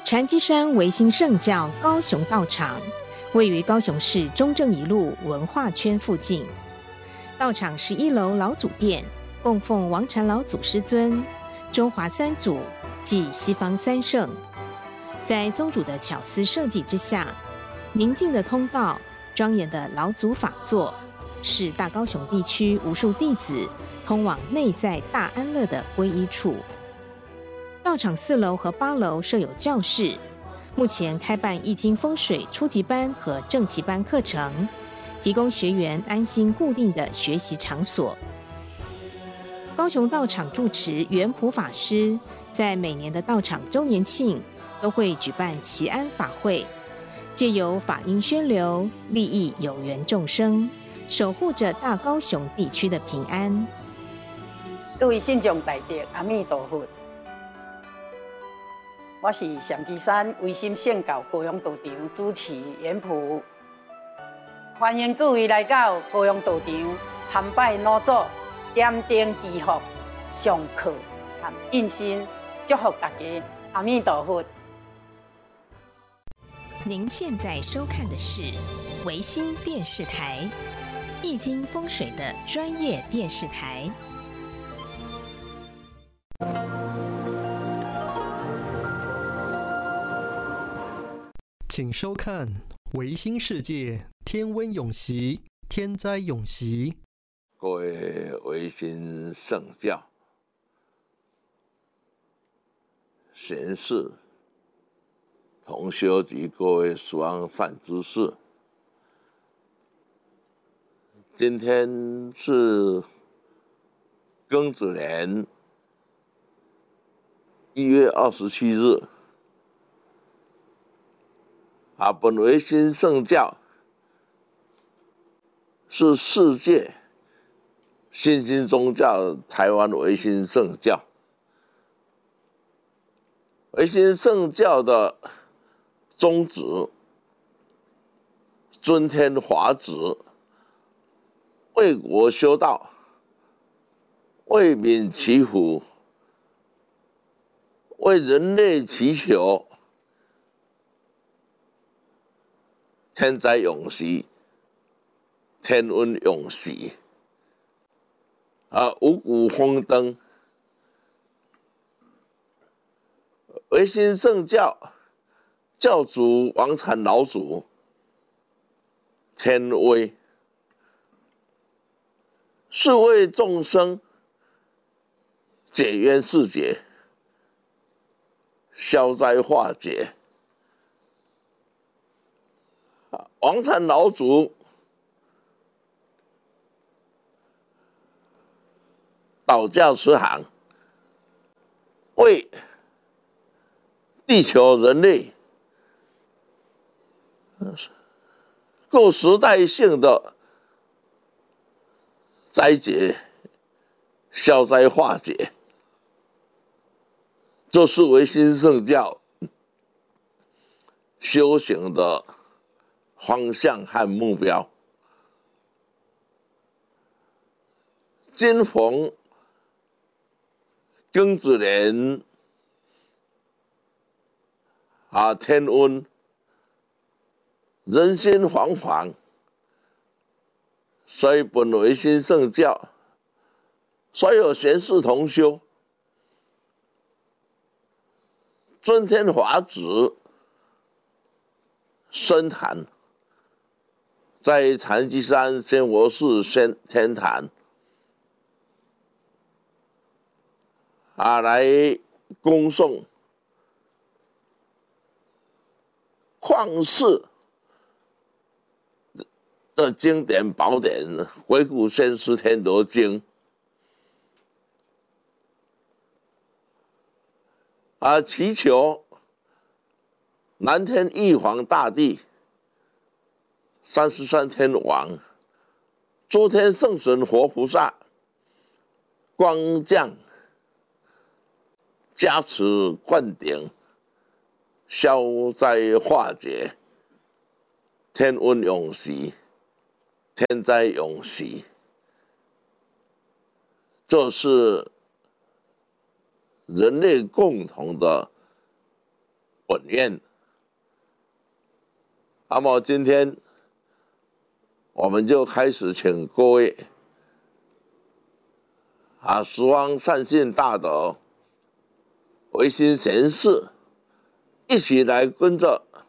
禅机山维新圣教高雄道场位于高雄市中正一路文化圈附近。道场是1楼老祖殿，供奉王禅老祖师尊、中华三祖及西方三圣。在宗主的巧思设计之下，宁静的通道、庄严的老祖法座，是大高雄地区无数弟子通往内在大安乐的皈依处。道场4楼和8楼设有教室，目前开办易经风水初级班和正级班课程，提供学员安心固定的学习场所。高雄道场住持圆普法师在每年的道场周年庆都会举办祈安法会，借由法音宣流，利益有缘众生，守护着大高雄地区的平安。 各位信众大德，阿弥陀佛。我是上基山维新圣教高雄道场主持圆普，欢迎各位来到高雄道场参拜老祖，点灯祈福、上课和印心，祝福大家，阿弥陀佛。 您现在收看的是维新电视台，易经风水的专业电视台。 请收看《维新世界天温永息，天灾永息》。 各位维新圣教贤士、同修及各位十方善知识，今天是庚子年1月27日。本维新圣教是世界新兴宗教台湾维新圣教。维新圣教的宗旨，尊天华旨，为国修道，为民祈福，为人类祈求天灾永息，天温永息。五谷丰登。维新圣教教主王禅老祖天威，是为众生解冤释结，消灾化解。王禅老祖导教慈航，为地球人类各时代性的灾劫消灾化解，这是维新圣教修行的方向和目标。今逢庚子年天温，人心惶惶，所以本维新圣教所有贤士同修尊天华旨深坛，在禅机山仙佛寺天坛来恭送旷世的经典宝典《回顾先师天德经》祈求南天玉皇大帝、33天王、诸天圣神活菩萨光降加持灌顶，消灾化解，天温永息，天灾永息。这是人类共同的本愿。那么今天我们就开始请各位十方善信大德、唯心贤士一起来跟着